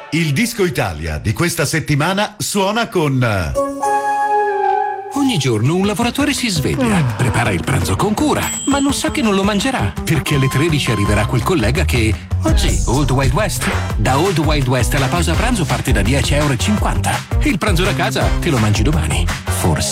Il Disco Italia di questa settimana suona con... Ogni giorno un lavoratore si sveglia, prepara il pranzo con cura, ma non sa che non lo mangerà, perché alle 13 arriverà quel collega che... Oggi, Old Wild West. Da Old Wild West la pausa pranzo parte da €10,50. Il pranzo da casa te lo mangi domani. Forse.